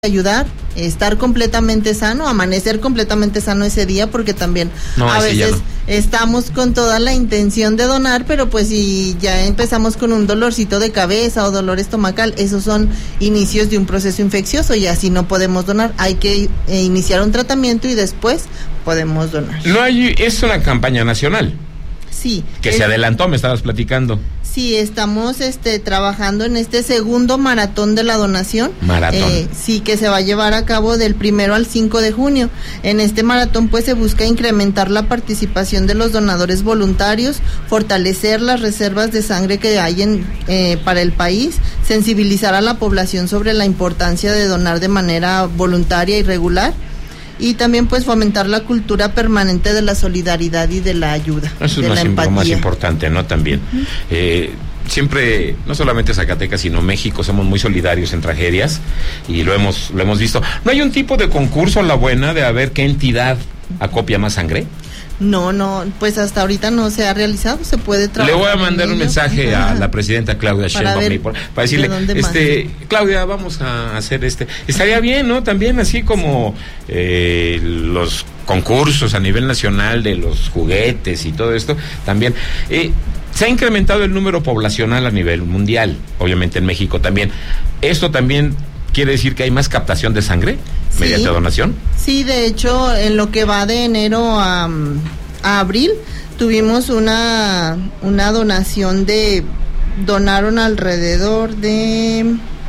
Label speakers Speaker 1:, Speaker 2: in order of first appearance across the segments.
Speaker 1: ayudar, estar completamente sano, amanecer completamente sano ese día, porque también a veces estamos con toda la intención de donar, pero pues si ya empezamos con un dolorcito de cabeza o dolor estomacal, esos son inicios de un proceso infeccioso y así no podemos donar. Hay que iniciar un tratamiento y después podemos donar.
Speaker 2: Es una campaña nacional.
Speaker 1: Sí.
Speaker 2: Que se adelantó, me estabas platicando.
Speaker 1: Sí, estamos trabajando en este segundo maratón de la donación. Sí, que se va a llevar a cabo del 1 al 5 de junio. En este maratón pues se busca incrementar la participación de los donadores voluntarios, fortalecer las reservas de sangre que hay para el país, sensibilizar a la población sobre la importancia de donar de manera voluntaria y regular, y también pues fomentar la cultura permanente de la solidaridad y de la ayuda.
Speaker 2: Eso es lo más importante, ¿no? También. Siempre, no solamente Zacatecas, sino México, somos muy solidarios en tragedias y lo hemos visto. ¿No hay un tipo de concurso a la buena de a ver qué entidad acopia más sangre?
Speaker 1: No, pues hasta ahorita no se ha realizado, se puede trabajar.
Speaker 2: Le voy a mandar un mensaje a la presidenta Claudia Sheinbaum para decirle, Claudia, vamos a hacer estaría bien, ¿no? También así como los concursos a nivel nacional de los juguetes y todo esto, también se ha incrementado el número poblacional a nivel mundial, obviamente en México también. Esto también quiere decir que hay más captación de sangre mediante donación. Sí,
Speaker 1: de hecho, en lo que va de enero a abril, tuvimos una donación donaron alrededor de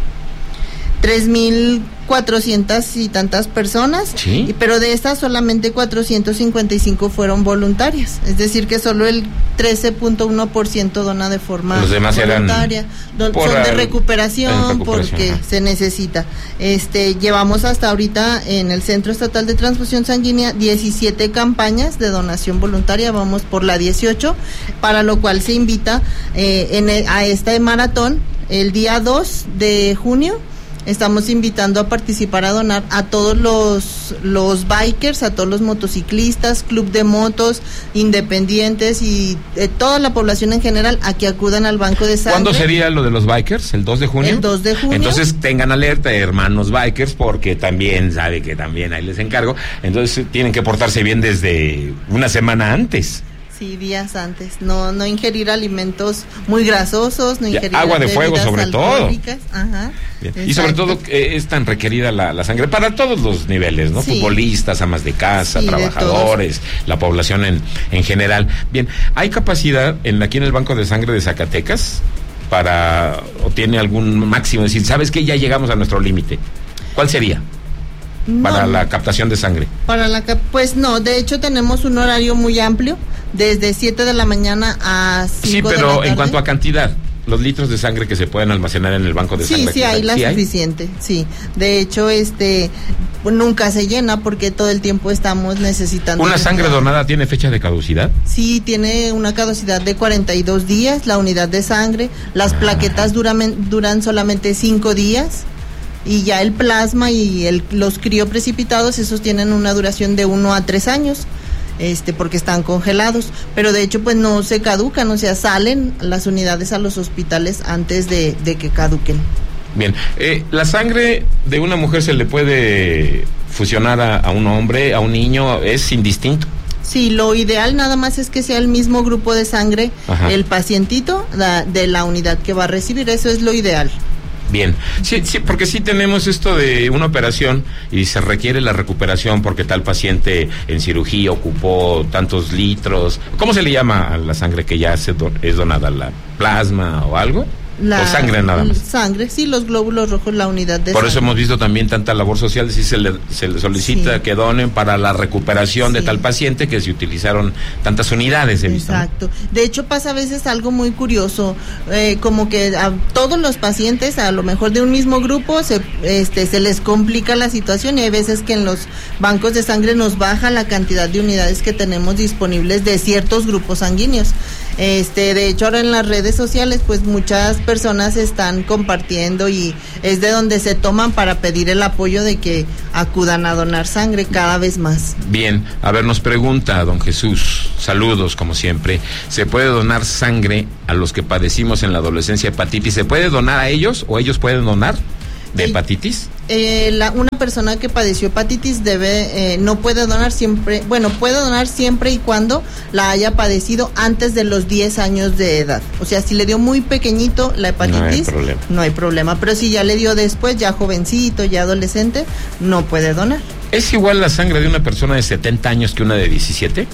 Speaker 1: 3,400 y tantas personas, ¿sí? Pero de estas solamente 455 fueron voluntarias, es decir que solo el 13.1% dona de forma voluntaria. Son de recuperación porque se necesita. Llevamos hasta ahorita en el Centro Estatal de Transfusión Sanguínea 17 campañas de donación voluntaria, vamos por la 18, para lo cual se invita a este maratón el día 2 de junio. Estamos invitando a participar a donar a todos los bikers, a todos los motociclistas, club de motos, independientes y toda la población en general a que acudan al banco de sangre.
Speaker 2: ¿Cuándo sería lo de los bikers? ¿El 2 de junio?
Speaker 1: El 2 de junio.
Speaker 2: Entonces tengan alerta, hermanos bikers, porque también sabe que también ahí les encargo. Entonces tienen que portarse bien desde una semana antes.
Speaker 1: Sí, días antes, no ingerir alimentos muy grasosos, no ingerir
Speaker 2: agua de fuego sobre todo.
Speaker 1: Ajá.
Speaker 2: Y sobre todo es tan requerida la sangre para todos los niveles, ¿no? Sí. Futbolistas, amas de casa, trabajadores, la población en general. Bien, ¿hay capacidad aquí en el Banco de Sangre de Zacatecas o tiene algún máximo? Es decir, ¿sabes qué? Ya llegamos a nuestro límite. ¿Cuál sería? Para la captación de sangre.
Speaker 1: Pues no, de hecho tenemos un horario muy amplio, desde 7 de la mañana a 5 de la tarde. Sí, pero
Speaker 2: en cuanto a cantidad, los litros de sangre que se pueden almacenar en el banco de sangre.
Speaker 1: Sí, hay la suficiente, sí. De hecho, nunca se llena porque todo el tiempo estamos necesitando.
Speaker 2: ¿Una sangre donada tiene fecha de caducidad?
Speaker 1: Sí, tiene una caducidad de 42 días, la unidad de sangre. Las plaquetas duran solamente 5 días. Y ya el plasma y los crioprecipitados, esos tienen una duración de 1 a 3 años, porque están congelados, pero de hecho pues no se caducan, o sea, salen las unidades a los hospitales antes de que caduquen.
Speaker 2: Bien, ¿la sangre de una mujer se le puede fusionar a un hombre, a un niño? ¿Es indistinto?
Speaker 1: Sí, lo ideal nada más es que sea el mismo grupo de sangre, el pacientito de la unidad que va a recibir, eso es lo ideal.
Speaker 2: Bien, sí, porque sí tenemos esto de una operación y se requiere la recuperación porque tal paciente en cirugía ocupó tantos litros. ¿Cómo se le llama a la sangre que ya es donada? ¿La plasma o algo? ¿O sangre nada más?
Speaker 1: Sangre, sí, los glóbulos rojos, la unidad de
Speaker 2: Por eso hemos visto también tanta labor social, si se le solicita que donen para la recuperación de tal paciente que se utilizaron tantas unidades.
Speaker 1: Exacto. De hecho pasa a veces algo muy curioso, como que a todos los pacientes, a lo mejor de un mismo grupo, se les complica la situación y hay veces que en los bancos de sangre nos baja la cantidad de unidades que tenemos disponibles de ciertos grupos sanguíneos. De hecho ahora en las redes sociales pues muchas personas están compartiendo y es de donde se toman para pedir el apoyo de que acudan a donar sangre cada vez más.
Speaker 2: Bien, a ver, nos pregunta don Jesús, saludos como siempre, ¿se puede donar sangre a los que padecimos en la adolescencia hepatitis? ¿Se puede donar a ellos o ellos pueden donar? ¿De hepatitis?
Speaker 1: Una persona que padeció hepatitis no puede donar siempre, puede donar siempre y cuando la haya padecido antes de los 10 años de edad. O sea, si le dio muy pequeñito la hepatitis, no hay problema. Pero si ya le dio después, ya jovencito, ya adolescente, no puede donar.
Speaker 2: ¿Es igual la sangre de una persona de 70 años que una de 17?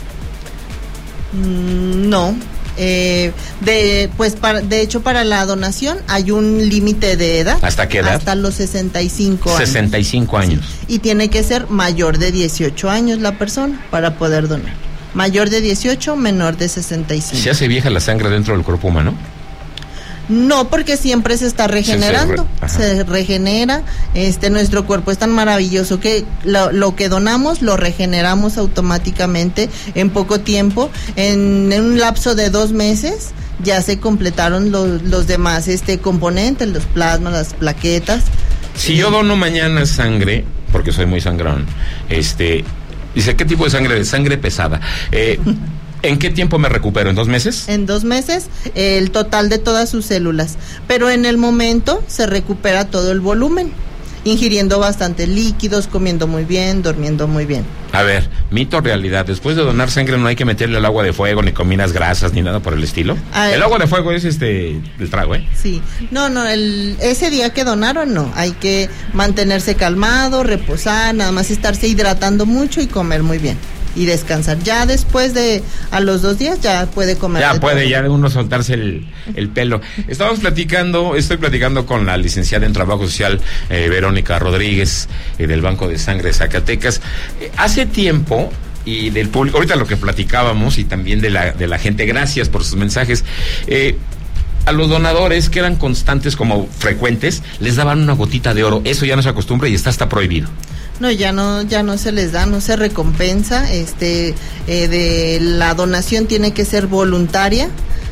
Speaker 1: No. De hecho, para la donación hay un límite de edad.
Speaker 2: ¿Hasta qué edad?
Speaker 1: Hasta los 65 años.
Speaker 2: 65 años.
Speaker 1: Sí. Y tiene que ser mayor de 18 años la persona para poder donar. Mayor de 18, menor de 65.
Speaker 2: ¿Se hace vieja la sangre dentro del cuerpo humano?
Speaker 1: No, porque siempre se está regenerando, se regenera. Nuestro cuerpo es tan maravilloso que lo que donamos lo regeneramos automáticamente en poco tiempo. En un lapso de 2 meses ya se completaron los demás componentes, los plasmas, las plaquetas.
Speaker 2: Si yo dono mañana sangre, porque soy muy sangrón, dice, ¿qué tipo de sangre? Sangre pesada. ¿En qué tiempo me recupero? ¿En 2 meses?
Speaker 1: En 2 meses, el total de todas sus células. Pero en el momento se recupera todo el volumen, ingiriendo bastantes líquidos, comiendo muy bien, durmiendo muy bien.
Speaker 2: A ver, mito o realidad, después de donar sangre no hay que meterle al agua de fuego, ni comidas grasas, ni nada por el estilo. El agua de fuego es el trago, ¿eh?
Speaker 1: Sí, no, ese día que donaron no, hay que mantenerse calmado, reposar, nada más estarse hidratando mucho y comer muy bien. Y descansar. Ya después a los 2 días ya puede comer.
Speaker 2: Ya puede, ya uno soltarse el pelo. Estoy platicando con la licenciada en Trabajo Social, Verónica Rodríguez, del Banco de Sangre de Zacatecas. Hace tiempo, y del público, ahorita lo que platicábamos, y también de la gente, gracias por sus mensajes, a los donadores que eran constantes, como frecuentes, les daban una gotita de oro. Eso ya no se acostumbra y está prohibido.
Speaker 1: No, ya no se les da, no se recompensa. De la donación tiene que ser voluntaria.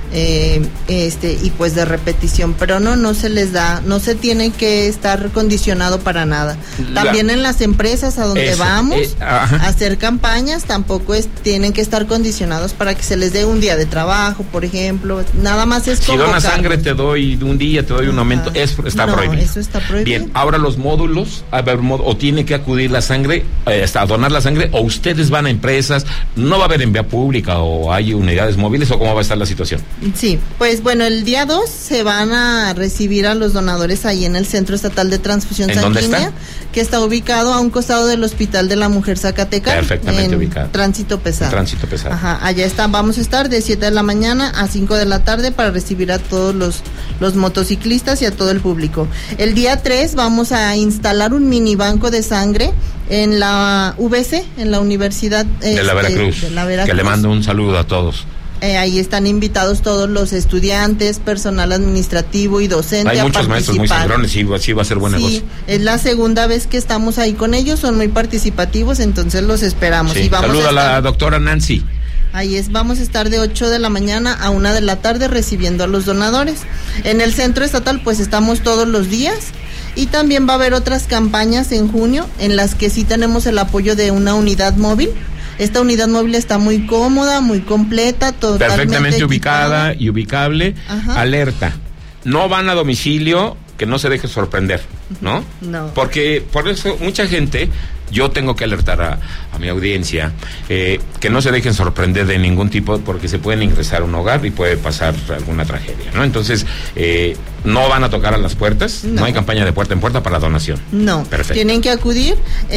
Speaker 1: Y pues de repetición, pero no se les da, no se tiene que estar condicionado para nada. También en las empresas a donde vamos a hacer campañas tampoco tienen que estar condicionados para que se les dé un día de trabajo, por ejemplo. Nada más es
Speaker 2: si donas sangre te doy un día, te doy un aumento. Está prohibido.
Speaker 1: Eso está prohibido.
Speaker 2: Bien, ahora los módulos, o tiene que acudir la sangre a donar la sangre, o ustedes van a empresas, no va a haber en vía pública, o hay unidades móviles, o cómo va a estar la situación.
Speaker 1: Sí, pues el día 2 se van a recibir a los donadores ahí en el Centro Estatal de Transfusión Sanguínea, que está ubicado a un costado del Hospital de la Mujer Zacatecana.
Speaker 2: Perfectamente ubicado.
Speaker 1: Tránsito pesado.
Speaker 2: Ajá,
Speaker 1: allá vamos a estar de 7 de la mañana a 5 de la tarde para recibir a todos los motociclistas y a todo el público. El día 3 vamos a instalar un mini banco de sangre en la UBC, en la Universidad
Speaker 2: de la Veracruz, que le mando un saludo a todos.
Speaker 1: Ahí están invitados todos los estudiantes, personal administrativo y docente.
Speaker 2: Hay muchos maestros muy sangrones y sí va a ser buen negocio.
Speaker 1: Es la segunda vez que estamos ahí con ellos, son muy participativos, entonces los esperamos.
Speaker 2: Sí. Saluda a la doctora Nancy.
Speaker 1: Vamos a estar de 8 de la mañana a 1 de la tarde recibiendo a los donadores. En el centro estatal pues estamos todos los días. Y también va a haber otras campañas en junio en las que sí tenemos el apoyo de una unidad móvil. Esta unidad móvil está muy cómoda, muy completa,
Speaker 2: perfectamente ubicada y ubicable. Ajá. Alerta, no van a domicilio, que no se deje sorprender, ¿no?
Speaker 1: No.
Speaker 2: Porque por eso mucha gente, yo tengo que alertar a mi audiencia, que no se dejen sorprender de ningún tipo, porque se pueden ingresar a un hogar y puede pasar alguna tragedia, ¿no? Entonces, no van a tocar a las puertas, no hay campaña de puerta en puerta para donación.
Speaker 1: No, perfecto. Tienen que acudir,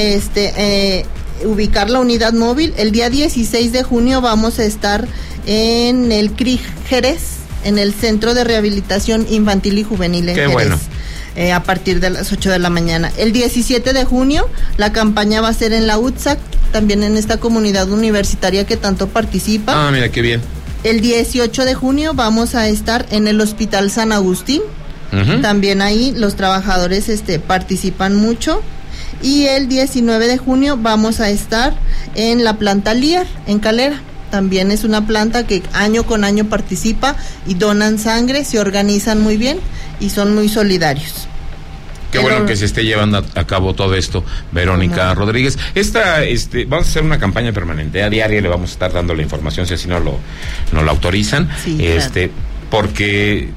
Speaker 1: ubicar la unidad móvil. El día 16 de junio vamos a estar en el CRIJ Jerez, en el Centro de Rehabilitación Infantil y Juvenil en Jerez. Bueno. A partir de las 8 de la mañana. El 17 de junio la campaña va a ser en la UTSAC, también en esta comunidad universitaria que tanto participa.
Speaker 2: Ah, mira, qué bien.
Speaker 1: El 18 de junio vamos a estar en el Hospital San Agustín. Uh-huh. También ahí los trabajadores participan mucho. Y el 19 de junio vamos a estar en la planta LIAR, en Calera. También es una planta que año con año participa y donan sangre, se organizan muy bien y son muy solidarios.
Speaker 2: Qué bueno que se esté llevando a cabo todo esto, Verónica Rodríguez. Vamos a hacer una campaña permanente, a diario le vamos a estar dando la información, si así no lo autorizan.
Speaker 1: Sí, claro.
Speaker 2: Porque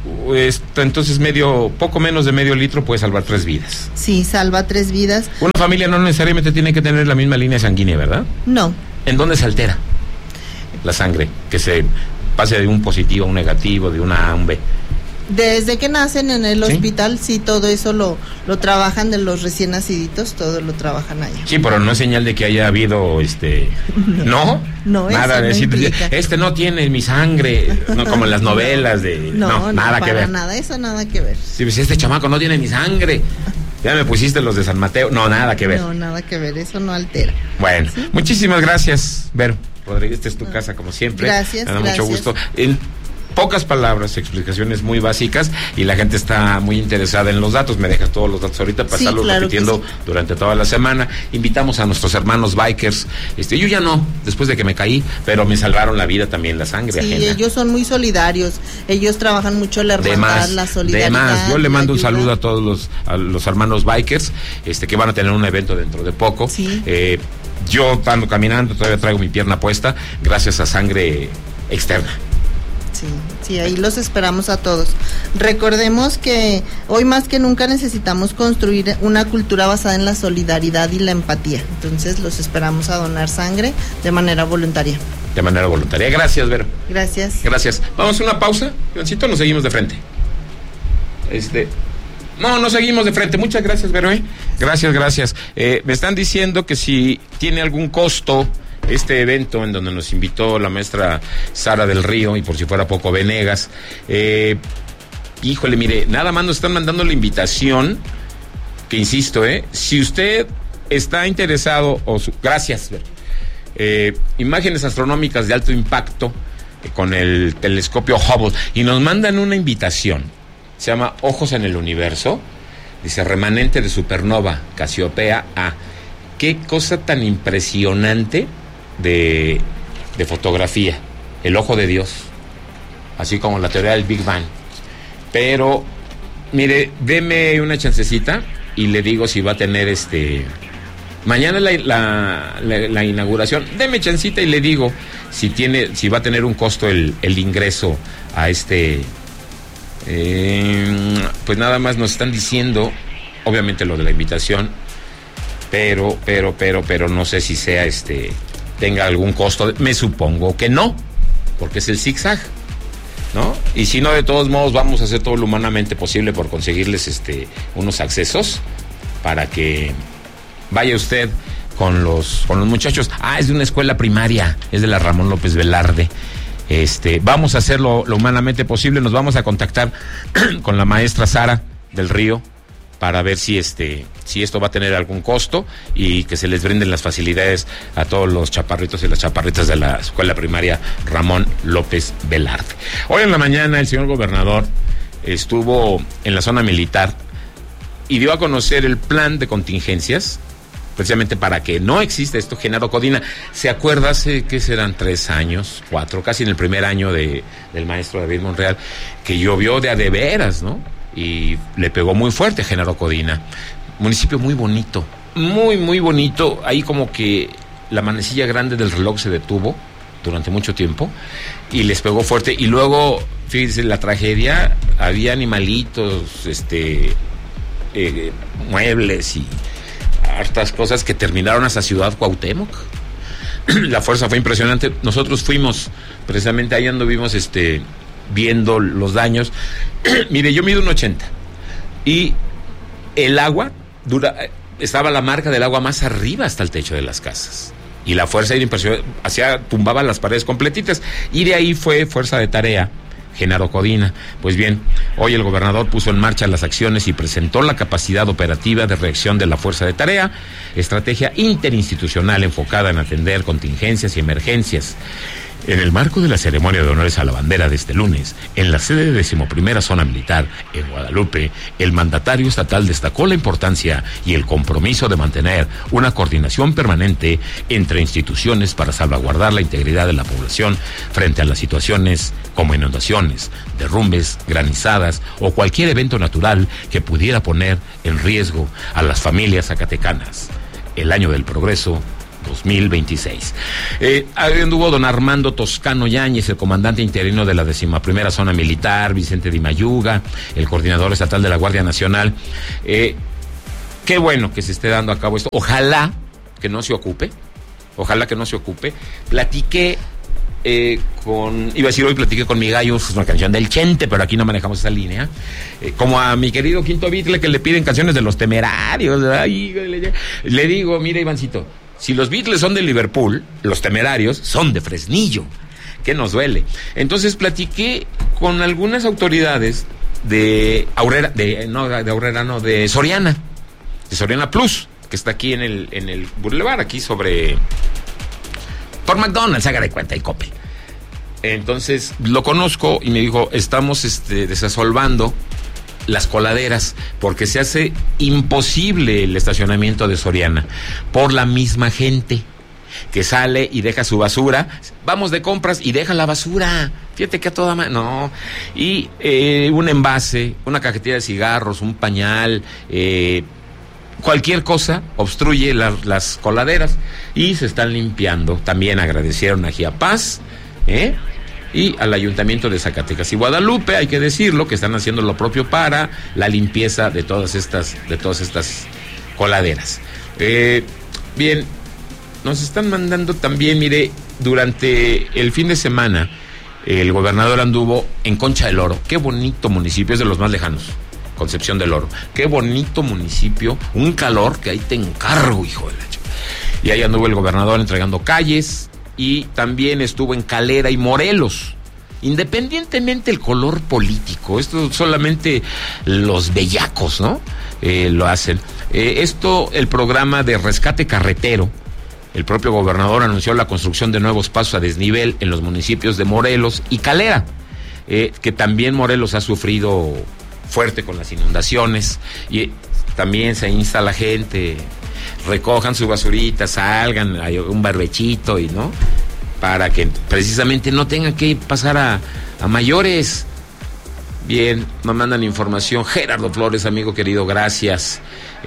Speaker 2: entonces poco menos de medio litro puede salvar 3 vidas.
Speaker 1: Sí, salva 3 vidas.
Speaker 2: Una familia no necesariamente tiene que tener la misma línea sanguínea, ¿verdad?
Speaker 1: No.
Speaker 2: ¿En dónde se altera la sangre? Que se pase de un positivo a un negativo, de una a un B.
Speaker 1: Desde que nacen en el hospital, sí, todo eso lo trabajan de los recién naciditos, todo lo trabajan allá.
Speaker 2: Sí, pero no es señal de que haya habido, ¿no?
Speaker 1: No,
Speaker 2: nada de decir, no tiene mi sangre, no como en las novelas de...
Speaker 1: No,
Speaker 2: nada que ver.
Speaker 1: Nada, eso nada que ver.
Speaker 2: Sí, pues este chamaco no tiene mi sangre. Ya me pusiste los de San Mateo. No, nada que ver.
Speaker 1: No, nada que ver, eso no altera.
Speaker 2: Bueno, ¿sí? Muchísimas gracias, Vero Rodríguez, esta es tu casa como siempre.
Speaker 1: Gracias,
Speaker 2: me da mucho gusto. En pocas palabras, explicaciones muy básicas, y la gente está muy interesada en los datos. Me dejas todos los datos ahorita para estarlos repitiendo durante toda la semana. Invitamos a nuestros hermanos bikers. Yo ya no, después de que me caí, pero me salvaron la vida también, la sangre ajena.
Speaker 1: Sí, ellos son muy solidarios. Ellos trabajan mucho la hermandad, la solidaridad.
Speaker 2: Yo le mando un saludo a todos los hermanos bikers, que van a tener un evento dentro de poco.
Speaker 1: Sí.
Speaker 2: Yo ando caminando, todavía traigo mi pierna puesta, gracias a sangre externa.
Speaker 1: Sí, ahí los esperamos a todos. Recordemos que hoy más que nunca necesitamos construir una cultura basada en la solidaridad y la empatía. Entonces los esperamos a donar sangre de manera voluntaria.
Speaker 2: De manera voluntaria. Gracias, Vero.
Speaker 1: Gracias.
Speaker 2: Gracias. Vamos a una pausa, Ivancito, nos seguimos de frente. No seguimos de frente. Muchas gracias, Vero. Gracias. Me están diciendo que si tiene algún costo este evento en donde nos invitó la maestra Sara del Río, y por si fuera poco Venegas, híjole, mire, nada más nos están mandando la invitación, que insisto, si usted está interesado, gracias, imágenes astronómicas de alto impacto con el telescopio Hubble, y nos mandan una invitación, se llama Ojos en el Universo, dice remanente de supernova Casiopea A. Qué cosa tan impresionante de fotografía, el ojo de Dios, así como la teoría del Big Bang. Pero mire, deme una chancecita y le digo si va a tener mañana la inauguración. Deme chancita y le digo si va a tener un costo el ingreso a pues nada más nos están diciendo, obviamente lo de la invitación, pero no sé si sea tenga algún costo. Me supongo que no, porque es el zigzag, ¿no? Y si no, de todos modos vamos a hacer todo lo humanamente posible por conseguirles unos accesos para que vaya usted con los muchachos. Es de una escuela primaria, es de la Ramón López Velarde. Vamos a hacer lo humanamente posible. Nos vamos a contactar con la maestra Sara del Río para ver si esto va a tener algún costo y que se les brinden las facilidades a todos los chaparritos y las chaparritas de la escuela primaria Ramón López Velarde. Hoy en la mañana el señor gobernador estuvo en la zona militar y dio a conocer el plan de contingencias, precisamente para que no exista esto. Genaro Codina, ¿se acuerda hace que serán 3 años, 4, casi en el primer año del maestro David Monreal, que llovió de a de veras, ¿no? Y le pegó muy fuerte a Genaro Codina. Municipio muy bonito, muy, muy bonito. Ahí como que la manecilla grande del reloj se detuvo durante mucho tiempo y les pegó fuerte. Y luego, fíjense, la tragedia, había animalitos, muebles y hartas cosas que terminaron hasta Ciudad Cuauhtémoc. La fuerza fue impresionante. Nosotros fuimos, precisamente ahí anduvimos viendo los daños. Mire, yo mido 1.80 y el agua estaba la marca del agua más arriba hasta el techo de las casas. Y la fuerza era impresionante, tumbaba las paredes completitas. Y de ahí fue fuerza de tarea Genaro Codina. Pues bien, hoy el gobernador puso en marcha las acciones y presentó la capacidad operativa de reacción de la fuerza de tarea, estrategia interinstitucional enfocada en atender contingencias y emergencias. En el marco de la ceremonia de honores a la bandera de este lunes, en la sede de 11ª Zona Militar, en Guadalupe, el mandatario estatal destacó la importancia y el compromiso de mantener una coordinación permanente entre instituciones para salvaguardar la integridad de la población frente a las situaciones como inundaciones, derrumbes, granizadas o cualquier evento natural que pudiera poner en riesgo a las familias zacatecanas. El año del progreso 2026. Anduvo don Armando Toscano Yáñez, el comandante interino de la 11ª Zona Militar, Vicente Di Mayuga, el coordinador estatal de la Guardia Nacional. Qué bueno que se esté dando a cabo esto. Ojalá que no se ocupe. Platiqué platiqué con mi gallo, es una canción del Chente, pero aquí no manejamos esa línea. Como a mi querido Quinto Beatle, que le piden canciones de los Temerarios. Le digo, mira, Ivancito, si los Beatles son de Liverpool, los Temerarios son de Fresnillo. ¿Qué nos duele? Entonces platiqué con algunas autoridades de Soriana, de Soriana Plus, que está aquí en el Boulevard, aquí sobre por McDonald's, haga de cuenta, y Coppel. Entonces lo conozco y me dijo, estamos desasolvando las coladeras porque se hace imposible el estacionamiento de Soriana por la misma gente que sale y deja su basura. Vamos de compras y deja la basura. Fíjate que a toda no. Y un envase, una cajetilla de cigarros, un pañal, cualquier cosa obstruye las coladeras y se están limpiando. También agradecieron a Giapaz y al Ayuntamiento de Zacatecas y Guadalupe, hay que decirlo, que están haciendo lo propio para la limpieza de todas estas coladeras. Bien, nos están mandando también, mire, durante el fin de semana el gobernador anduvo en Concha del Oro. Qué bonito municipio, es de los más lejanos, Concepción del Oro. Qué bonito municipio, un calor que ahí te encargo, hijo de la chica. Y ahí anduvo el gobernador entregando calles y también estuvo en Calera y Morelos. Independientemente del color político, esto solamente los bellacos, ¿no? Lo hacen. El programa de rescate carretero, el propio gobernador anunció la construcción de nuevos pasos a desnivel en los municipios de Morelos y Calera, que también Morelos ha sufrido fuerte con las inundaciones, y también se insta a la gente, recojan su basurita, salgan, hay un barbechito y no, para que precisamente no tengan que pasar a mayores. Bien, me mandan información. Gerardo Flores, amigo querido, gracias.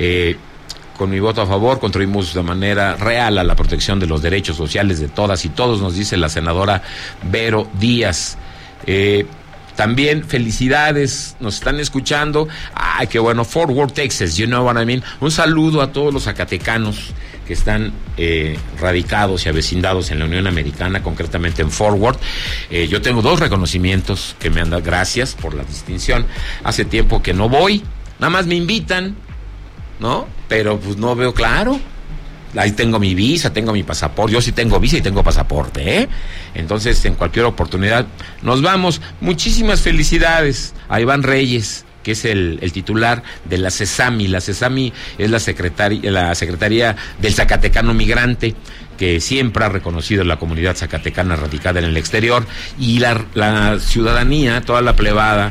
Speaker 2: Con mi voto a favor contribuimos de manera real a la protección de los derechos sociales de todas y todos, nos dice la senadora Vero Díaz. También felicidades, nos están escuchando. Ay, qué bueno, Fort Worth, Texas, you know what I mean. Un saludo a todos los zacatecanos que están radicados y avecindados en la Unión Americana, concretamente en Fort Worth. Yo tengo 2 reconocimientos que me han dado, gracias por la distinción. Hace tiempo que no voy, nada más me invitan, ¿no? Pero pues no veo claro. Ahí tengo mi visa, tengo mi pasaporte. Yo sí tengo visa y tengo pasaporte, Entonces, en cualquier oportunidad nos vamos. Muchísimas felicidades a Iván Reyes, que es el titular de la CESAMI. La CESAMI es la Secretaría del Zacatecano Migrante, que siempre ha reconocido la comunidad zacatecana radicada en el exterior, y la ciudadanía, toda la plebada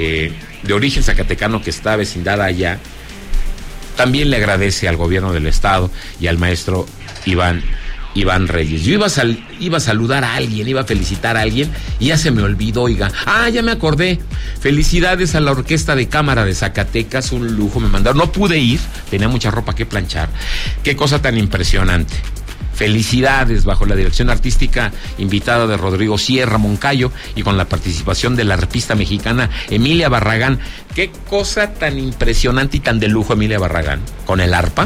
Speaker 2: de origen zacatecano que está vecindada allá, también le agradece al gobierno del estado y al maestro Iván Reyes. Yo iba a saludar a alguien, iba a felicitar a alguien y ya se me olvidó, oiga. Ya me acordé. Felicidades a la Orquesta de Cámara de Zacatecas, un lujo me mandaron. No pude ir, tenía mucha ropa que planchar. Qué cosa tan impresionante. Felicidades, bajo la dirección artística invitada de Rodrigo Sierra Moncayo y con la participación de la arpista mexicana Emilia Barragán. Qué cosa tan impresionante y tan de lujo, Emilia Barragán, con el arpa.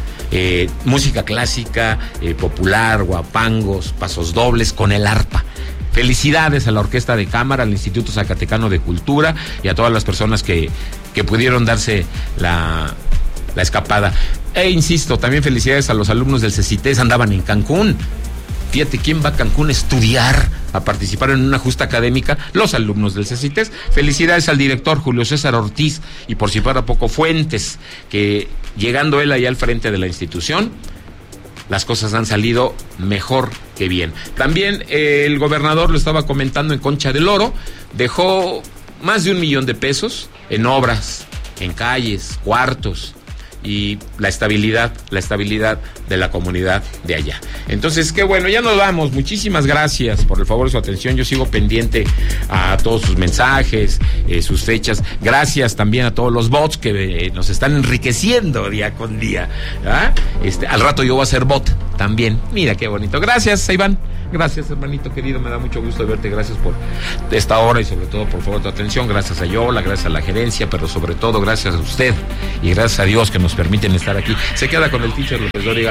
Speaker 2: Música clásica, popular, guapangos, pasos dobles con el arpa. Felicidades a la Orquesta de Cámara, al Instituto Zacatecano de Cultura y a todas las personas que pudieron darse la escapada. Insisto, también felicidades a los alumnos del CECITES, andaban en Cancún. Fíjate, ¿quién va a Cancún a estudiar, a participar en una justa académica? Los alumnos del CECITES. Felicidades al director Julio César Ortiz y, por si fuera poco, Fuentes, que llegando él allá al frente de la institución, las cosas han salido mejor que bien. También el gobernador, lo estaba comentando, en Concha del Oro, dejó más de $1 millón en obras, en calles, cuartos, y la estabilidad de la comunidad de allá. Entonces, qué bueno, ya nos vamos. Muchísimas gracias por el favor de su atención. Yo sigo pendiente a todos sus mensajes, sus fechas. Gracias también a todos los bots que nos están enriqueciendo día con día. Al rato yo voy a ser bot. también. Mira qué bonito. Gracias, Iván. Gracias, hermanito querido, me da mucho gusto verte. Gracias por esta hora y sobre todo por favor tu atención. Gracias a Yola, gracias a la gerencia, pero sobre todo gracias a usted y gracias a Dios que nos permiten estar aquí. Se queda con el teacher López Dóriga,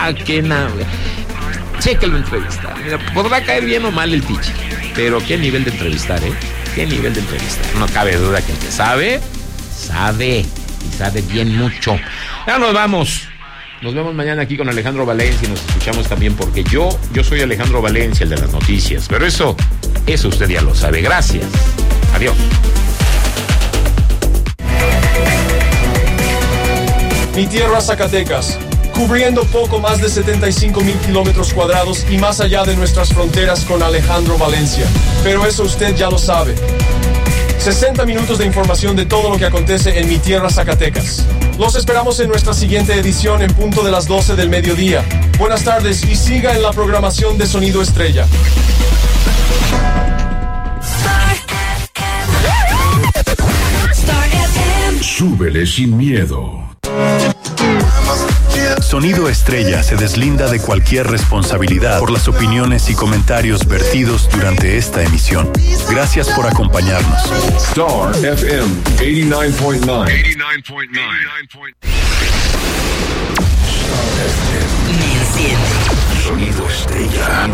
Speaker 2: chéquelo entrevistar. Mira, podrá caer bien o mal el teacher, pero qué nivel de entrevistar, qué nivel de entrevistar. No cabe duda que el que sabe y sabe bien mucho. Ya nos vamos. Nos vemos mañana aquí con Alejandro Valencia y nos escuchamos también porque yo soy Alejandro Valencia, el de las noticias, pero eso usted ya lo sabe. Gracias. Adiós.
Speaker 3: Mi tierra Zacatecas, cubriendo poco más de 75,000 kilómetros cuadrados y más allá de nuestras fronteras con Alejandro Valencia. Pero eso usted ya lo sabe. 60 minutos de información de todo lo que acontece en mi tierra Zacatecas. Los esperamos en nuestra siguiente edición en punto de las 12 del mediodía. Buenas tardes y siga en la programación de Sonido Estrella.
Speaker 4: Súbele sin miedo. Sonido Estrella se deslinda de cualquier responsabilidad por las opiniones y comentarios vertidos durante esta emisión. Gracias por acompañarnos.
Speaker 5: Star FM 89.9.
Speaker 6: Me enciende.
Speaker 4: Sonido Estrella.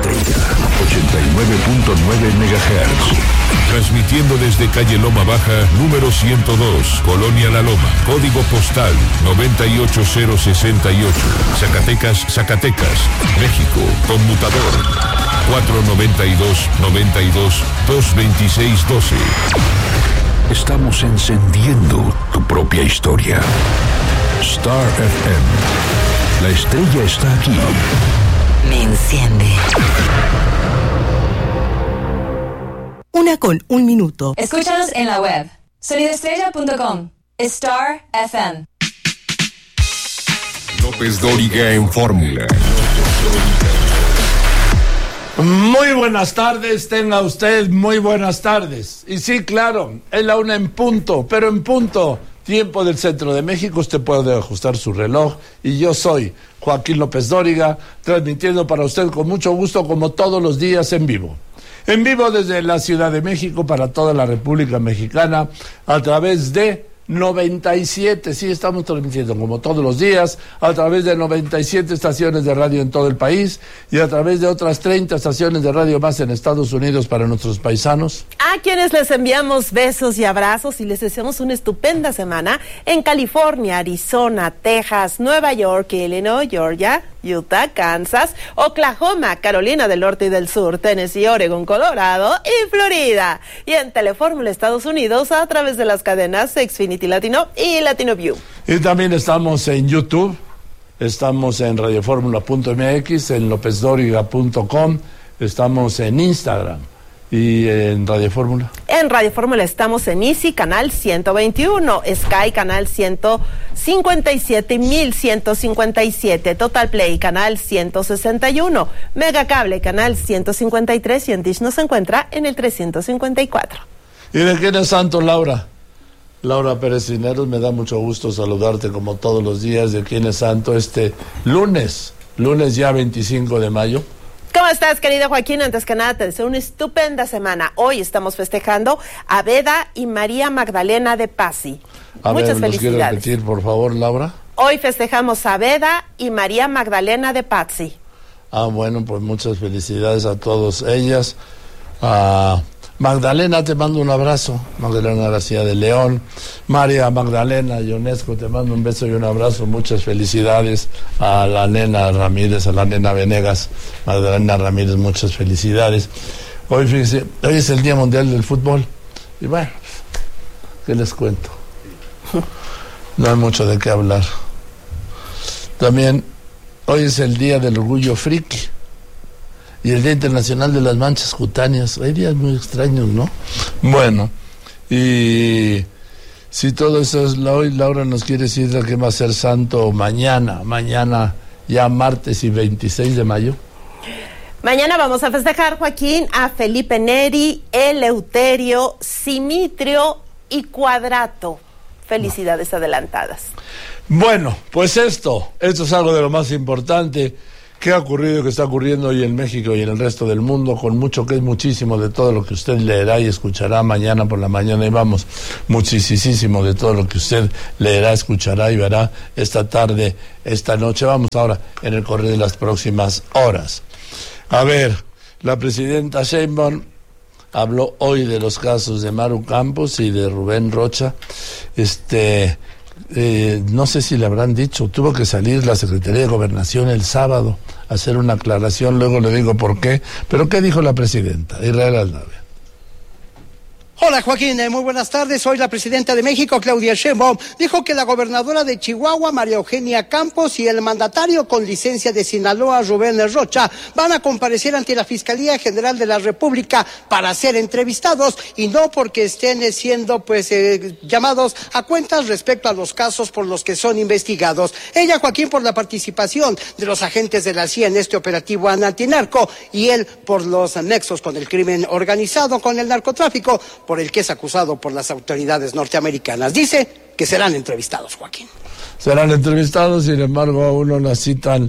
Speaker 4: 89.9 MHz.
Speaker 5: Transmitiendo desde calle Loma Baja, número 102, Colonia La Loma, código postal 98068, Zacatecas, México, conmutador 492-92-226-12.
Speaker 4: Estamos encendiendo tu propia historia. Star FM. La estrella está aquí.
Speaker 6: Me enciende. 1:01 minuto.
Speaker 7: Escúchanos en la web sonidoestrella.com. Star FM.
Speaker 5: López Dóriga en Fórmula.
Speaker 8: Muy buenas tardes, tenga usted muy buenas tardes. Y sí, claro, es la 1 en punto, pero en punto, tiempo del centro de México, usted puede ajustar su reloj. Y yo soy Joaquín López Dóriga, transmitiendo para usted con mucho gusto, como todos los días, en vivo. En vivo desde la Ciudad de México para toda la República Mexicana a través de 97, sí, estamos transmitiendo como todos los días a través de 97 estaciones de radio en todo el país y a través de otras 30 estaciones de radio más en Estados Unidos para nuestros paisanos.
Speaker 9: A quienes les enviamos besos y abrazos y les deseamos una estupenda semana en California, Arizona, Texas, Nueva York, Illinois, Georgia, Utah, Kansas, Oklahoma, Carolina del Norte y del Sur, Tennessee, Oregon, Colorado y Florida. Y en Telefórmula Estados Unidos a través de las cadenas Xfinity Latino y Latino View.
Speaker 8: Y también estamos en YouTube, estamos en radioformula.mx, en lopezdoriga.com, estamos en Instagram y en Radio Fórmula.
Speaker 9: En Radio Fórmula estamos en Easy, canal 121, Sky, canal 157 y 1157, Total Play, canal 161, Mega Cable, canal 153 y en Dish nos encuentra en el 354.
Speaker 8: ¿Y de quién es santo, Laura? Laura Pérez Cineros, me da mucho gusto saludarte como todos los días. ¿De quién es santo este lunes ya 25 de mayo?
Speaker 9: ¿Cómo estás, querido Joaquín? Antes que nada, te deseo una estupenda semana. Hoy estamos festejando a Beda y María Magdalena de Pazzi. Muchas felicidades.
Speaker 8: ¿Quieres repetir, por favor, Laura?
Speaker 9: Hoy festejamos a Beda y María Magdalena de Pazzi.
Speaker 8: Bueno, pues muchas felicidades a todas ellas. Magdalena, te mando un abrazo. Magdalena García de León. María Magdalena Ionesco, te mando un beso y un abrazo. Muchas felicidades a la nena Ramírez, a la nena Venegas. Magdalena Ramírez, muchas felicidades. Hoy, fíjese, hoy es el Día Mundial del Fútbol. Y bueno, ¿qué les cuento? No hay mucho de qué hablar. También, hoy es el Día del Orgullo Friki. Y el Día Internacional de las Manchas Cutáneas. Hay días muy extraños, ¿no? Bueno, y si todo eso es hoy, Laura nos quiere decir que va a ser santo mañana ya martes y 26 de mayo.
Speaker 9: Mañana vamos a festejar, Joaquín, a Felipe Neri, Eleuterio, Simitrio y Cuadrato. Felicidades adelantadas.
Speaker 8: Bueno, pues esto es algo de lo más importante qué ha ocurrido y qué está ocurriendo hoy en México y en el resto del mundo, con mucho que es muchísimo de todo lo que usted leerá y escuchará mañana por la mañana, y vamos, muchísimo de todo lo que usted leerá, escuchará y verá esta tarde, esta noche. Vamos ahora en el correo de las próximas horas. A ver, la presidenta Sheinbaum habló hoy de los casos de Maru Campos y de Rubén Rocha. No sé si le habrán dicho, tuvo que salir la Secretaría de Gobernación el sábado a hacer una aclaración, luego le digo por qué, pero ¿qué dijo la presidenta? Israel Aldave.
Speaker 10: Hola Joaquín, muy buenas tardes. Hoy la presidenta de México, Claudia Sheinbaum, dijo que la gobernadora de Chihuahua, María Eugenia Campos, y el mandatario con licencia de Sinaloa, Rubén Rocha, van a comparecer ante la Fiscalía General de la República para ser entrevistados, y no porque estén siendo llamados a cuentas respecto a los casos por los que son investigados. Ella, Joaquín, por la participación de los agentes de la CIA en este operativo antinarco, y él por los nexos con el crimen organizado, con el narcotráfico, por el que es acusado por las autoridades norteamericanas. Dice que serán entrevistados, Joaquín.
Speaker 8: Serán entrevistados, sin embargo, aún no la citan.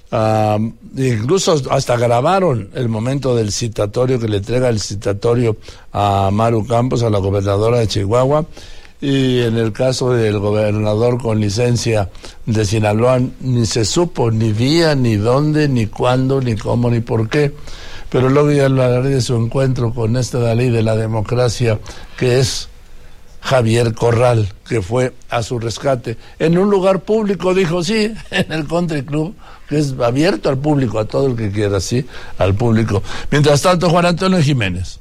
Speaker 8: Incluso hasta grabaron el momento del citatorio, que le entrega el citatorio a Maru Campos, a la gobernadora de Chihuahua. Y en el caso del gobernador con licencia de Sinaloa, ni se supo ni día, ni dónde, ni cuándo, ni cómo, ni por qué. Pero luego ya hablaré de su encuentro con esta ley de la democracia, que es Javier Corral, que fue a su rescate en un lugar público, dijo, sí, en el Country Club, que es abierto al público, a todo el que quiera, sí, al público. Mientras tanto, Juan Antonio Jiménez.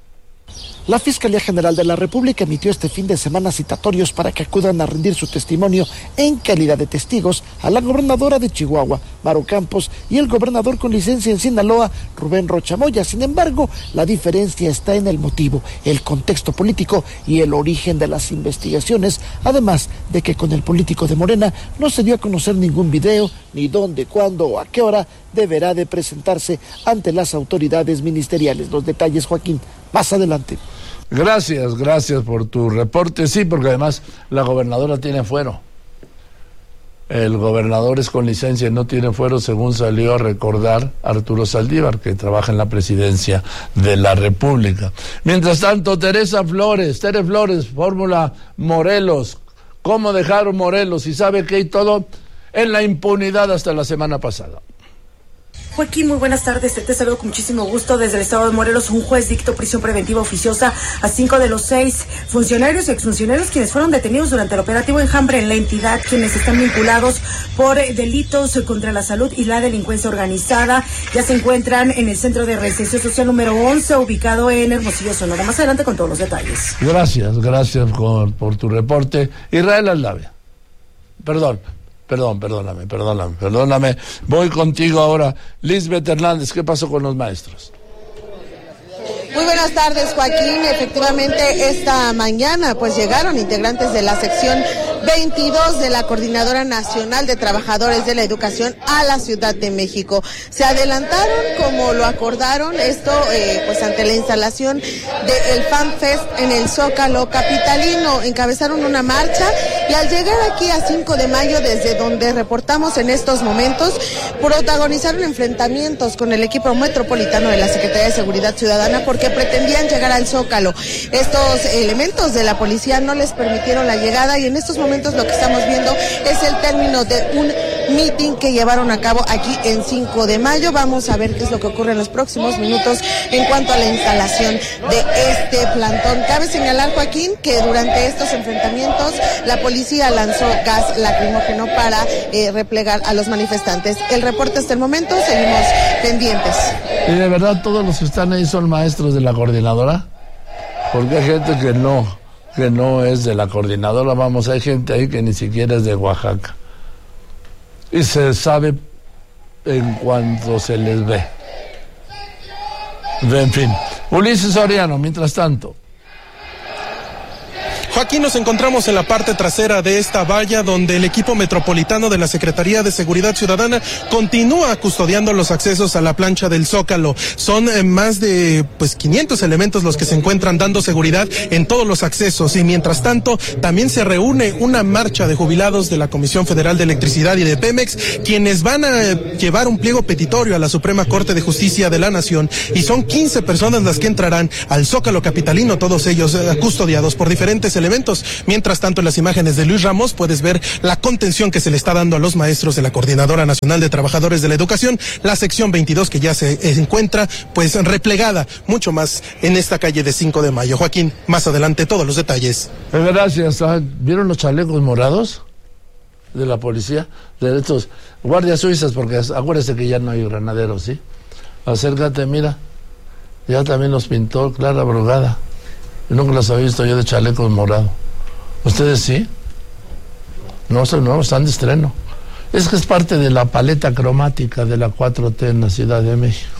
Speaker 11: La Fiscalía General de la República emitió este fin de semana citatorios para que acudan a rendir su testimonio en calidad de testigos a la gobernadora de Chihuahua, Maru Campos, y el gobernador con licencia en Sinaloa, Rubén Rocha Moya. Sin embargo, la diferencia está en el motivo, el contexto político y el origen de las investigaciones, además de que con el político de Morena no se dio a conocer ningún video, ni dónde, cuándo o a qué hora deberá de presentarse ante las autoridades ministeriales. Los detalles, Joaquín, más adelante.
Speaker 8: Gracias por tu reporte. Sí, porque además la gobernadora tiene fuero. El gobernador es con licencia y no tiene fuero, según salió a recordar Arturo Saldívar, que trabaja en la presidencia de la República. Mientras tanto, Tere Flores, Fórmula Morelos. ¿Cómo dejaron Morelos? Y sabe que hay todo en la impunidad hasta la semana pasada.
Speaker 12: Joaquín, muy buenas tardes. Te saludo con muchísimo gusto desde el estado de Morelos. Un juez dictó prisión preventiva oficiosa a 5 de los 6 funcionarios y exfuncionarios quienes fueron detenidos durante el operativo Enjambre en la entidad, quienes están vinculados por delitos contra la salud y la delincuencia organizada. Ya se encuentran en el Centro de Reinserción Social número 11, ubicado en Hermosillo, Sonora. Más adelante con todos los detalles.
Speaker 8: Gracias por tu reporte. Israel Aldave. Perdóname. Voy contigo ahora. Lisbeth Hernández, ¿qué pasó con los maestros?
Speaker 1: Muy buenas tardes, Joaquín. Efectivamente, esta mañana pues llegaron integrantes de la sección 22 de la Coordinadora Nacional de Trabajadores de la Educación a la Ciudad de México. Se adelantaron como lo acordaron, esto pues ante la instalación del Fan Fest en el Zócalo capitalino. Encabezaron una marcha y al llegar aquí a 5 de mayo, desde donde reportamos en estos momentos, protagonizaron enfrentamientos con el equipo metropolitano de la Secretaría de Seguridad Ciudadana porque pretendían llegar al Zócalo. Estos elementos de la policía no les permitieron la llegada y en estos momentos lo que estamos viendo es el término de un meeting que llevaron a cabo aquí en 5 de mayo. Vamos a ver qué es lo que ocurre en los próximos minutos en cuanto a la instalación de este plantón. Cabe señalar, Joaquín, que durante estos enfrentamientos la policía lanzó gas lacrimógeno para replegar a los manifestantes. El reporte hasta el momento, seguimos pendientes.
Speaker 8: ¿Y de verdad todos los que están ahí son maestros de la coordinadora? Porque hay gente que no es de la coordinadora. Vamos, hay gente ahí que ni siquiera es de Oaxaca. Y se sabe en cuanto se les ve. En fin, Ulises Soriano, mientras tanto.
Speaker 13: Joaquín, nos encontramos en la parte trasera de esta valla donde el equipo metropolitano de la Secretaría de Seguridad Ciudadana continúa custodiando los accesos a la plancha del Zócalo. Son más de 500 elementos los que se encuentran dando seguridad en todos los accesos, y mientras tanto también se reúne una marcha de jubilados de la Comisión Federal de Electricidad y de Pemex, quienes van a llevar un pliego petitorio a la Suprema Corte de Justicia de la Nación, y son 15 personas las que entrarán al Zócalo capitalino, todos ellos custodiados por diferentes elementos. Mientras tanto, en las imágenes de Luis Ramos puedes ver la contención que se le está dando a los maestros de la Coordinadora Nacional de Trabajadores de la Educación, la sección 22, que ya se encuentra replegada mucho más en esta calle de 5 de Mayo. Joaquín, más adelante todos los detalles.
Speaker 8: Gracias. ¿Vieron los chalecos morados de la policía? De estos guardias suizas, porque acuérdese que ya no hay granaderos, ¿sí? Acércate, mira. Ya también los pintó Clara Brugada. Nunca los había visto yo de chalecos morados. ¿Ustedes sí? No, están de estreno. Es que es parte de la paleta cromática de la 4T en la Ciudad de México.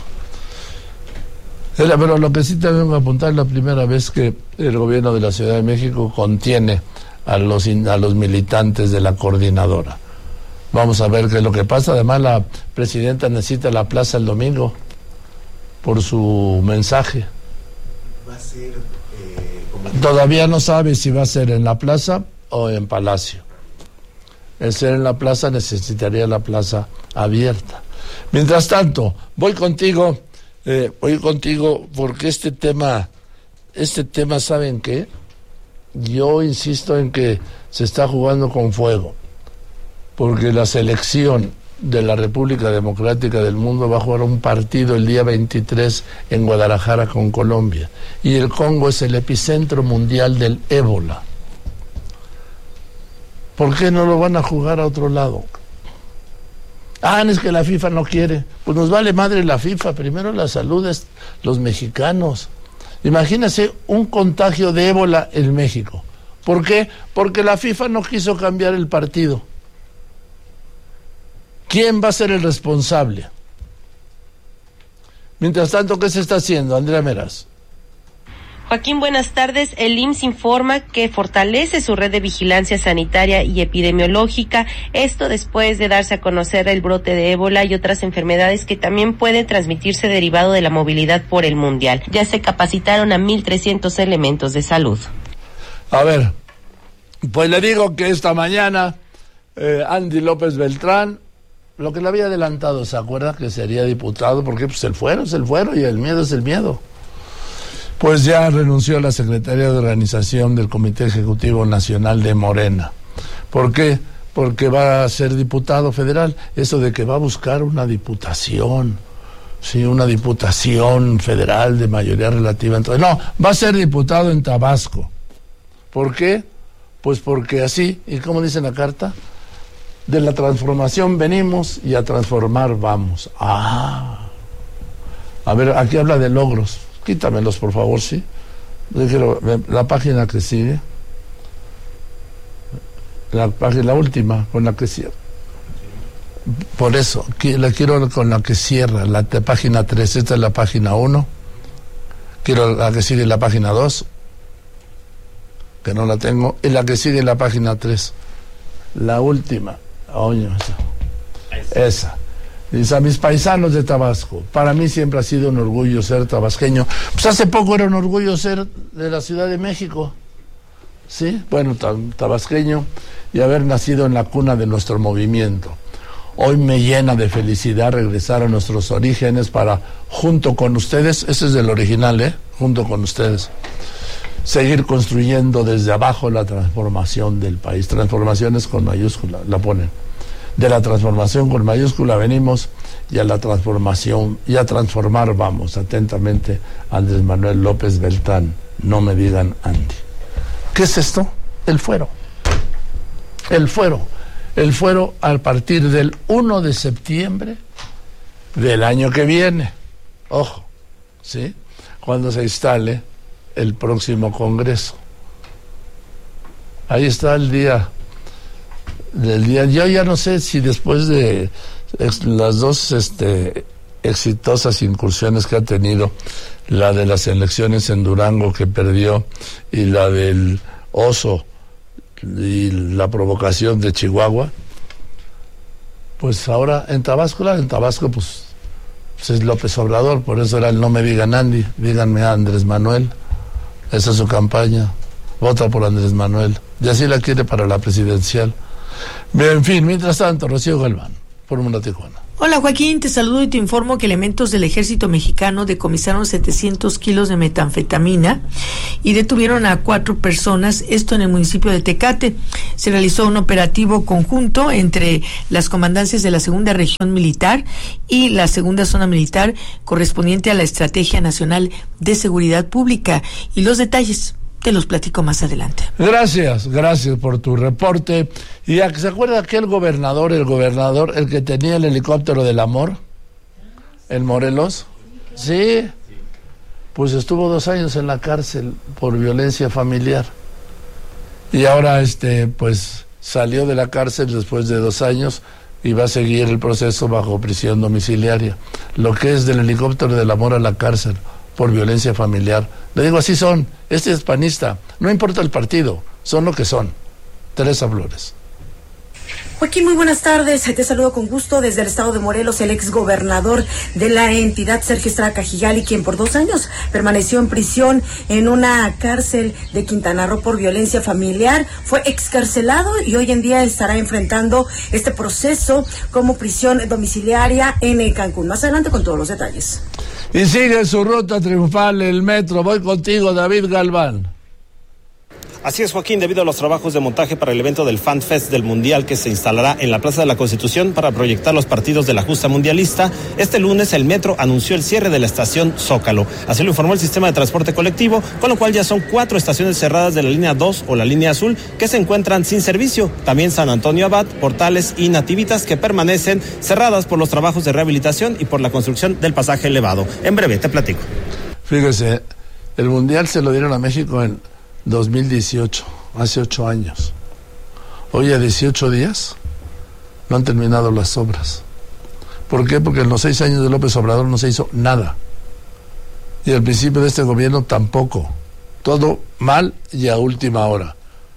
Speaker 8: Pero lo que sí te vengo a apuntar es la primera vez que el gobierno de la Ciudad de México contiene a los militantes de la coordinadora. Vamos a ver qué es lo que pasa. Además, la presidenta necesita la plaza el domingo por su mensaje.
Speaker 14: Va a ser...
Speaker 8: Todavía no sabe si va a ser en la plaza o en Palacio. El ser en la plaza necesitaría la plaza abierta. Mientras tanto, voy contigo porque este tema, ¿saben qué? Yo insisto en que se está jugando con fuego, porque la selección de la República Democrática del Mundo va a jugar un partido el día 23 en Guadalajara con Colombia, y el Congo es el epicentro mundial del ébola. ¿Por qué no lo van a jugar a otro lado? Es que la FIFA no quiere. Pues nos vale madre la FIFA, primero la salud es los mexicanos. Imagínense un contagio de ébola en México. ¿Por qué? Porque la FIFA no quiso cambiar el partido. ¿Quién va a ser el responsable? Mientras tanto, ¿qué se está haciendo, Andrea Meraz?
Speaker 15: Joaquín, buenas tardes. El IMSS informa que fortalece su red de vigilancia sanitaria y epidemiológica, esto después de darse a conocer el brote de ébola y otras enfermedades que también pueden transmitirse derivado de la movilidad por el mundial. Ya se capacitaron a 1,300 elementos de salud.
Speaker 8: A ver, pues le digo que esta mañana Andy López Beltrán, lo que le había adelantado, ¿se acuerda? Que sería diputado, porque pues el fuero es el fuero y el miedo es el miedo. Pues ya renunció a la Secretaría de Organización del Comité Ejecutivo Nacional de Morena. ¿Por qué? Porque va a ser diputado federal. Eso de que va a buscar una diputación, sí, una diputación federal de mayoría relativa. Entonces, no, va a ser diputado en Tabasco. ¿Por qué? Pues porque así, ¿y cómo dice la carta? De la transformación venimos y a transformar vamos. A ver, aquí habla de logros. Quítamelos, por favor, ¿sí? La página que sigue. La última, con la que cierra. Por eso, la quiero con la que cierra, la página 3. Esta es la página 1. Quiero la que sigue, la página 2. Que no la tengo. Y la que sigue, la página 3. La última. Esa. Dice: a mis paisanos de Tabasco, para mí siempre ha sido un orgullo ser tabasqueño. Pues hace poco era un orgullo ser de la Ciudad de México, ¿sí? Bueno, tabasqueño, y haber nacido en la cuna de nuestro movimiento. Hoy me llena de felicidad regresar a nuestros orígenes para, junto con ustedes, ese es del original, junto con ustedes, seguir construyendo desde abajo la transformación del país. Transformaciones con mayúscula, la ponen. De la transformación con mayúscula venimos, y a la transformación, y a transformar vamos. Atentamente, Andrés Manuel López Beltrán. No me digan Andy. ¿Qué es esto? El fuero. El fuero. El fuero a partir del 1 de septiembre del año que viene. Ojo, ¿sí? Cuando se instale el próximo Congreso. Ahí está el día. Yo ya no sé si después de las dos exitosas incursiones que ha tenido, la de las elecciones en Durango que perdió y la del oso y la provocación de Chihuahua, pues ahora en Tabasco pues es López Obrador, por eso era el no me digan Andy, díganme a Andrés Manuel. Esa es su campaña, vota por Andrés Manuel, y así la quiere para la presidencial. En fin, mientras tanto, Rocío Galván, Fórmula Tijuana.
Speaker 16: Hola Joaquín, te saludo y te informo que elementos del ejército mexicano decomisaron 700 kilos de metanfetamina y detuvieron a 4 personas, esto en el municipio de Tecate. Se realizó un operativo conjunto entre las comandancias de la Segunda Región Militar y la Segunda Zona Militar correspondiente a la Estrategia Nacional de Seguridad Pública, y los detalles te los platico más adelante.
Speaker 8: Gracias por tu reporte. ¿Y se acuerda aquel gobernador, el que tenía el helicóptero del amor en Morelos? Sí, pues estuvo 2 años en la cárcel por violencia familiar. Y ahora pues salió de la cárcel después de 2 años y va a seguir el proceso bajo prisión domiciliaria. Lo que es del helicóptero del amor a la cárcel por violencia familiar. Le digo, así son. Este es panista. No importa el partido, son lo que son. Teresa Flores.
Speaker 12: Joaquín, muy buenas tardes. Te saludo con gusto desde el estado de Morelos, el exgobernador de la entidad, Sergio Estrada Cajigali, quien por 2 años permaneció en prisión en una cárcel de Quintana Roo por violencia familiar. Fue excarcelado y hoy en día estará enfrentando este proceso como prisión domiciliaria en Cancún. Más adelante con todos los detalles.
Speaker 8: Y sigue su ruta triunfal el metro. Voy contigo, David Galván.
Speaker 17: Así es, Joaquín, debido a los trabajos de montaje para el evento del Fan Fest del Mundial que se instalará en la Plaza de la Constitución para proyectar los partidos de la justa mundialista, este lunes el metro anunció el cierre de la estación Zócalo. Así lo informó el sistema de transporte colectivo, con lo cual ya son 4 estaciones cerradas de la línea 2 o la línea azul que se encuentran sin servicio. También San Antonio Abad, Portales y Nativitas, que permanecen cerradas por los trabajos de rehabilitación y por la construcción del pasaje elevado. En breve te platico.
Speaker 8: Fíjese, el Mundial se lo dieron a México en 2018, hace 8 años. Hoy a 18 días no han terminado las obras. ¿Por qué? Porque en los 6 años de López Obrador no se hizo nada. Y al principio de este gobierno tampoco. Todo mal y a última hora.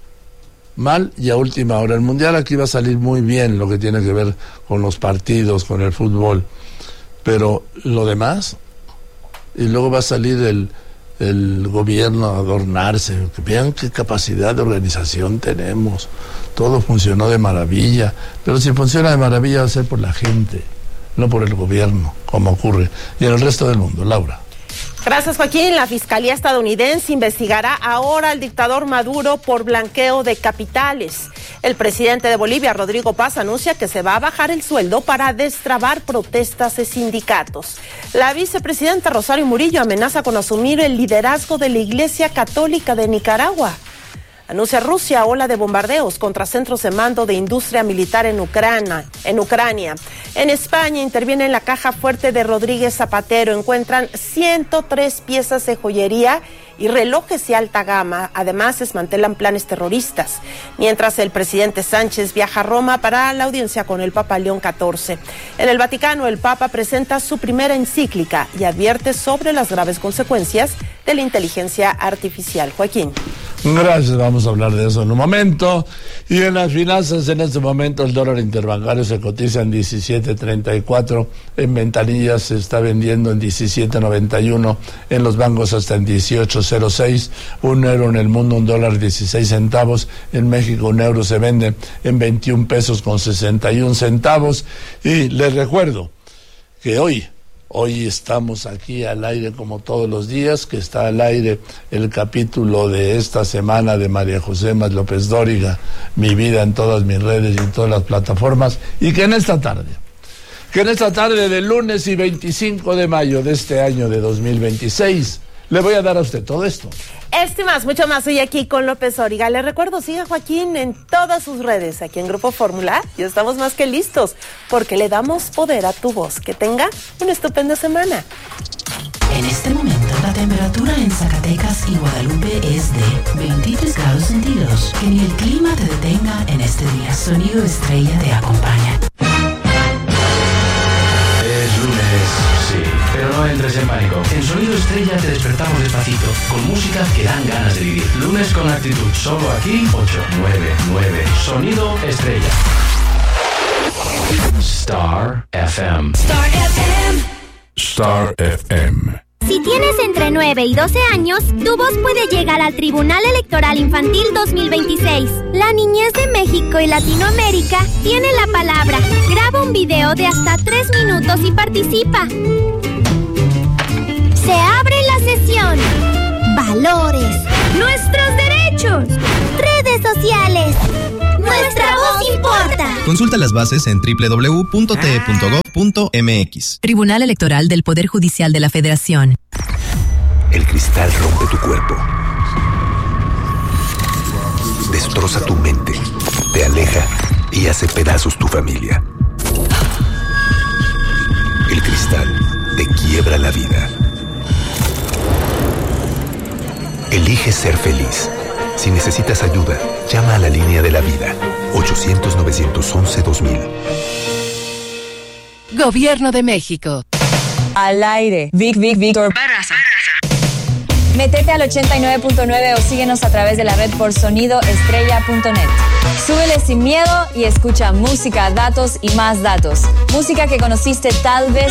Speaker 8: Mal y a última hora. El Mundial aquí va a salir muy bien, lo que tiene que ver con los partidos, con el fútbol. Pero lo demás, y luego va a salir el gobierno a adornarse. Vean qué capacidad de organización tenemos. Todo funcionó de maravilla. Pero si funciona de maravilla va a ser por la gente, no por el gobierno, como ocurre. Y en el resto del mundo, Laura.
Speaker 9: Gracias, Joaquín. La Fiscalía estadounidense investigará ahora al dictador Maduro por blanqueo de capitales. El presidente de Bolivia, Rodrigo Paz, anuncia que se va a bajar el sueldo para destrabar protestas de sindicatos. La vicepresidenta Rosario Murillo amenaza con asumir el liderazgo de la Iglesia Católica de Nicaragua. Anuncia Rusia ola de bombardeos contra centros de mando de industria militar en Ucrania. En España interviene en la caja fuerte de Rodríguez Zapatero. Encuentran 103 piezas de joyería y relojes de alta gama. Además, desmantelan planes terroristas. Mientras el presidente Sánchez viaja a Roma para la audiencia con el Papa León XIV. En el Vaticano, el Papa presenta su primera encíclica y advierte sobre las graves consecuencias de la inteligencia artificial. Joaquín.
Speaker 8: Gracias, vamos a hablar de eso en un momento. Y en las finanzas, en este momento el dólar interbancario se cotiza en 17.34, en ventanillas se está vendiendo en 17.91, en los bancos hasta en 18.06, un euro en el mundo, un dólar 16 centavos, en México un euro se vende en 21 pesos con 61 centavos. Y les recuerdo que hoy estamos aquí al aire como todos los días, que está al aire el capítulo de esta semana de María José Mas López Dóriga, Mi vida en todas mis redes y en todas las plataformas, y que en esta tarde del lunes y 25 de mayo de este año de 2026, le voy a dar a usted todo esto.
Speaker 9: Este más, mucho más, hoy aquí con López Dóriga. Le recuerdo, siga Joaquín en todas sus redes, aquí en Grupo Fórmula. Ya estamos más que listos, porque le damos poder a tu voz. Que tenga una estupenda semana.
Speaker 6: En este momento, la temperatura en Zacatecas y Guadalupe es de 23 grados centígrados. Que ni el clima te detenga en este día. Sonido Estrella te acompaña.
Speaker 18: Es lunes, sí, pero no entres en pánico. En Sonido Estrella día te despertamos despacito, con música que dan ganas de vivir. Lunes con actitud, solo aquí, 899. Sonido estrella. Star FM.
Speaker 19: Star FM.
Speaker 5: Star FM.
Speaker 19: Si tienes entre 9 y 12 años, tu voz puede llegar al Tribunal Electoral Infantil 2026. La niñez de México y Latinoamérica tiene la palabra. Graba un video de hasta 3 minutos y participa. Se abre la sesión. Valores. Nuestros derechos. Redes sociales. Nuestra voz importa.
Speaker 20: Consulta las bases en www.te.gov.mx.
Speaker 21: Tribunal Electoral del Poder Judicial de la Federación.
Speaker 22: El cristal rompe tu cuerpo. Destroza tu mente. Te aleja y hace pedazos tu familia. El cristal te quiebra la vida. Elige ser feliz. Si necesitas ayuda, llama a la línea de la vida, 800-911-2000.
Speaker 23: Gobierno de México.
Speaker 24: Al aire. Víctor Barraza. Métete al 89.9 o síguenos a través de la red por sonidoestrella.net. Súbele sin miedo y escucha música, datos y más datos. Música que conociste tal vez